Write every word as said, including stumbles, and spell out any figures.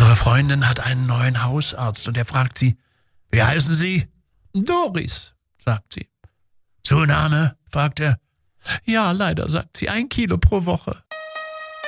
Unsere Freundin hat einen neuen Hausarzt und er fragt sie, wie heißen Sie? Doris, sagt sie. Zunahme, fragt er. Ja, leider, sagt sie, ein Kilo pro Woche.